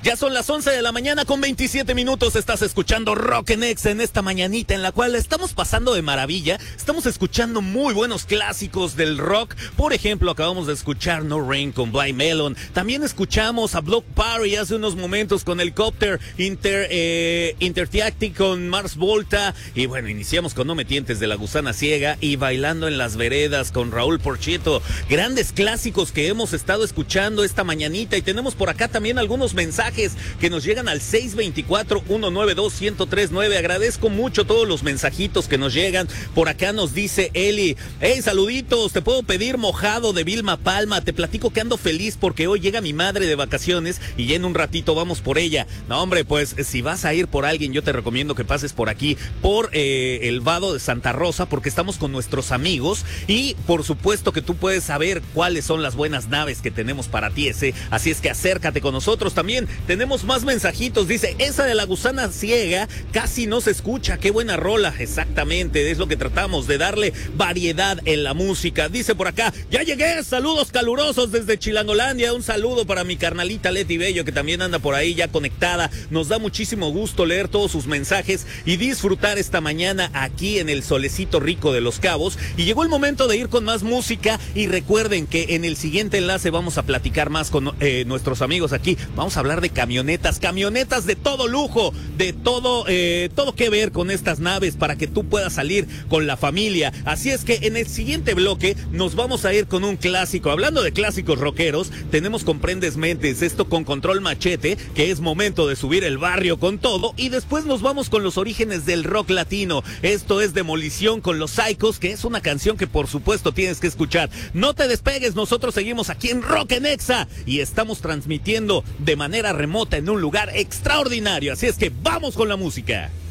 Ya son las 11 de la mañana con 27 minutos. Estás escuchando Rock en Exa en esta mañanita en la cual estamos pasando de maravilla. Estamos escuchando muy buenos clásicos del rock. Por ejemplo, acabamos de escuchar No Rain con Blind Melon. También escuchamos a Block Party hace unos momentos con Helicopter, Intertiactic con Mars Volta. Y bueno, iniciamos con No Me Tientes de La Gusana Ciega y Bailando en las Veredas con Raúl Porcheto. Grandes clásicos que hemos estado escuchando esta mañanita. Y tenemos por acá también algunos mensajes que nos llegan al 624-192-1039. Agradezco mucho todos los mensajitos que nos llegan. Por acá nos dice Eli: hey, saluditos, te puedo pedir Mojado de Vilma Palma. Te platico que ando feliz porque hoy llega mi madre de vacaciones y ya en un ratito vamos por ella. No, hombre, pues si vas a ir por alguien, yo te recomiendo que pases por aquí, por el Vado de Santa Rosa, porque estamos con nuestros amigos y por supuesto que tú puedes saber cuáles son las buenas naves que tenemos para ti, así es que acércate con nosotros. También tenemos más mensajitos. Dice: esa de La Gusana Ciega casi no se escucha. Qué buena rola. Exactamente, es lo que tratamos, de darle variedad en la música. Dice por acá: ya llegué, saludos calurosos desde Chilangolandia. Un saludo para mi carnalita Leti Bello, que también anda por ahí ya conectada. Nos da muchísimo gusto leer todos sus mensajes y disfrutar esta mañana aquí en el solecito rico de Los Cabos. Y llegó el momento de ir con más música. Y recuerden que en el siguiente enlace vamos a platicar más con nuestros amigos aquí. Vamos a hablar de camionetas de todo lujo, de todo que ver con estas naves para que tú puedas salir con la familia. Así es que en el siguiente bloque nos vamos a ir con un clásico. Hablando de clásicos rockeros, tenemos Comprendes Mentes, esto con Control Machete, que es momento de subir el barrio con todo. Y después nos vamos con los orígenes del rock latino. Esto es Demolición con Los Psychos, que es una canción que por supuesto tienes que escuchar. No te despegues, nosotros seguimos aquí en Rock en Exa y estamos transmitiendo de manera remota en un lugar extraordinario, así es que vamos con la música.